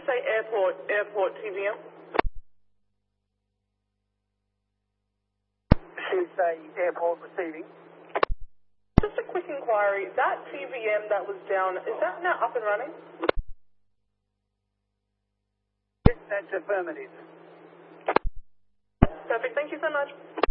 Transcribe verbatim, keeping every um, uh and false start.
say airport, airport T V M? Should say airport receiving. Just a quick inquiry. That T V M that was down, is that now up and running? Yes, that's affirmative. Perfect. Thank you so much.